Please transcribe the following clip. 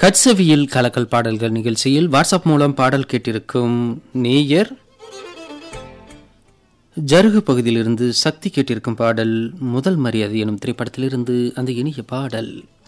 கட்சவியில் கலக்கல் பாடல்கள் நிகழ்ச்சியில் வாட்ஸ்அப் மூலம் பாடல் கேட்டிருக்கும் நேயர் ஜருகு பகுதியிலிருந்து சக்தி கேட்டிருக்கும் பாடல் முதல் மரியாதை எனும் திரைப்படத்திலிருந்து அந்த இனிய பாடல்.